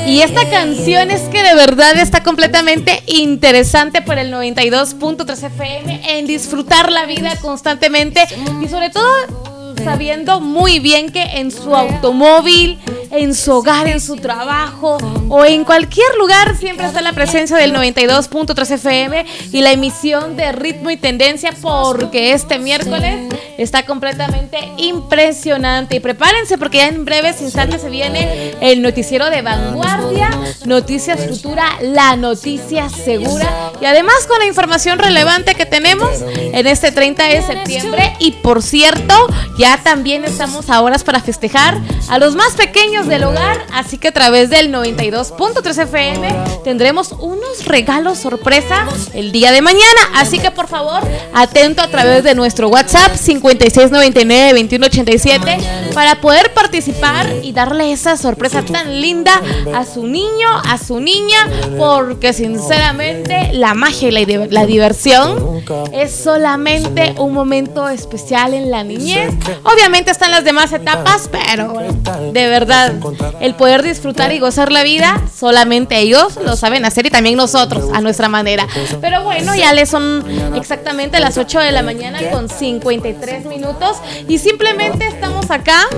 Y esta canción es que de verdad está completamente interesante por el 92.3 FM en disfrutar la vida constantemente y sobre todo sabiendo muy bien que en su automóvil, en su hogar, en su trabajo o en cualquier lugar siempre está la presencia del 92.3 FM y la emisión de Ritmo y Tendencia, porque este miércoles está completamente impresionante. Y prepárense porque ya en breves instantes se viene el noticiero de vanguardia, Noticias Futura, la noticia segura y además con la información relevante que tenemos en este 30 de septiembre. Y por cierto, ya también estamos a horas para festejar a los más pequeños del hogar, así que a través del 92.3 FM tendremos unos regalos sorpresa el día de mañana, así que por favor atento a través de nuestro WhatsApp 5699-2187 para poder participar y darle esa sorpresa tan linda a su niño, a su niña, porque sinceramente la magia y la diversión es solamente un momento especial en la niñez. Obviamente están las demás etapas, pero de verdad, el poder disfrutar y gozar la vida, solamente ellos lo saben hacer y también nosotros a nuestra manera. Pero bueno, ya les son exactamente las 8 de la mañana con 53 minutos y simplemente estamos acá